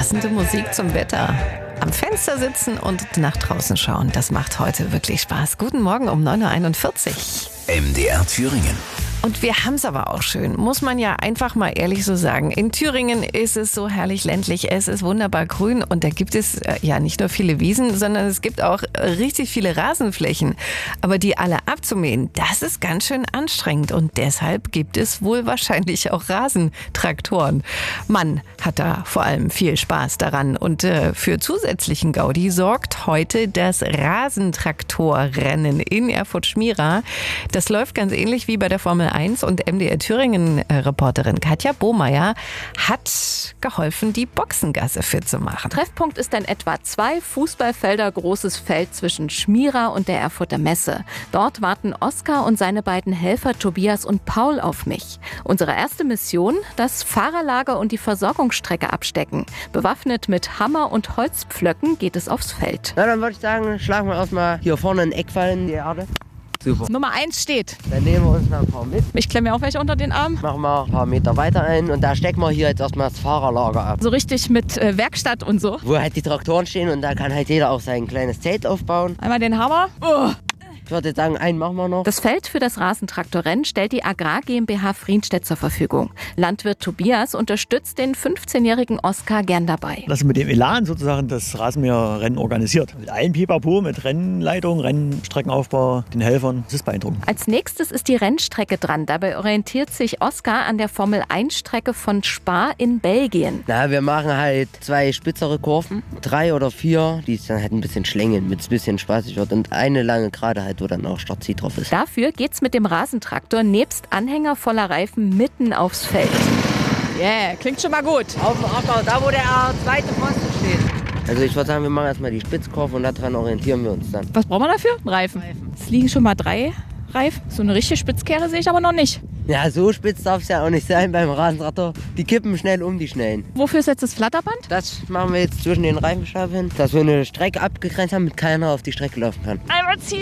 passende Musik zum Wetter. Am Fenster sitzen und nach draußen schauen, das macht heute wirklich Spaß. Guten Morgen um 9.41 Uhr. MDR Thüringen. Und wir haben es aber auch schön, muss man ja einfach mal ehrlich so sagen. In Thüringen ist es so herrlich ländlich, es ist wunderbar grün und da gibt es ja nicht nur viele Wiesen, sondern es gibt auch richtig viele Rasenflächen. Aber die alle abzumähen, das ist ganz schön anstrengend und deshalb gibt es wohl wahrscheinlich auch Rasentraktoren. Man hat da vor allem viel Spaß daran und für zusätzlichen Gaudi sorgt heute das Rasentraktorrennen in Erfurt-Schmira. Das läuft ganz ähnlich wie bei der Formel 1 und MDR Thüringen-Reporterin Katja Bohmeier hat geholfen, die Boxengasse fit zu machen. Treffpunkt ist ein etwa 2 Fußballfelder großes Feld zwischen Schmira und der Erfurter Messe. Dort warten Oskar und seine beiden Helfer Tobias und Paul auf mich. Unsere erste Mission, das Fahrerlager und die Versorgungsstrecke abstecken. Bewaffnet mit Hammer und Holzpflöcken geht es aufs Feld. Na, dann würde ich sagen, schlagen wir erstmal hier vorne einen Eckpfeil in die Erde. Super. Nummer 1 steht. Dann nehmen wir uns noch ein paar mit. Ich klemme mir auch welche unter den Arm. Machen wir ein paar Meter weiter ein und da stecken wir hier jetzt erstmal das Fahrerlager ab. So richtig mit Werkstatt und so. Wo halt die Traktoren stehen und da kann halt jeder auch sein kleines Zelt aufbauen. Einmal den Hammer. Oh. Ich würde jetzt sagen, einen machen wir noch. Das Feld für das Rasentraktorrennen stellt die Agrar GmbH Frienstedt zur Verfügung. Landwirt Tobias unterstützt den 15-jährigen Oskar gern dabei. Dass mit dem Elan sozusagen das Rasenmäherrennen organisiert. Mit allem Pipapo, mit Rennleitung, Rennstreckenaufbau, den Helfern. Das ist beeindruckend. Als nächstes ist die Rennstrecke dran. Dabei orientiert sich Oskar an der Formel-1-Strecke von Spa in Belgien. Na, wir machen halt 2 spitzere Kurven, 3 oder 4, die ist dann halt ein bisschen schlängeln, damit es ein bisschen spaßig wird. Und eine lange gerade halt, wo dann auch Startziel drauf ist. Dafür geht's mit dem Rasentraktor nebst Anhänger voller Reifen mitten aufs Feld. Yeah, klingt schon mal gut. Auf dem Acker, da wo der zweite Pfosten steht. Also ich würde sagen, wir machen erstmal die Spitzkurve und daran orientieren wir uns dann. Was brauchen wir dafür? Ein Reifen. Es liegen schon mal 3 Reifen. So eine richtige Spitzkehre sehe ich aber noch nicht. Ja, so spitz darf es ja auch nicht sein beim Rasentraktor. Die kippen schnell um, die Schnellen. Wofür ist jetzt das Flatterband? Das machen wir jetzt zwischen den Reifenstapeln, dass wir eine Strecke abgegrenzt haben, damit keiner auf die Strecke laufen kann. Einmal ziehen.